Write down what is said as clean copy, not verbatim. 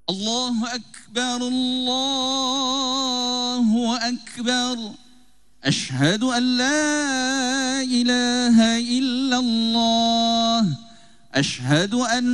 الله أكبر الله أكبر. أشهد أن لا إله إلا الله. أشهد أن